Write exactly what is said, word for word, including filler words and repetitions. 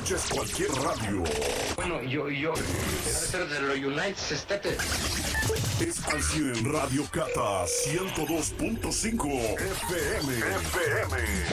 escuches cualquier radio. Bueno, yo, yo, debe ser de los United States. Es al cien Radio Cata ciento dos punto cinco F M. F M.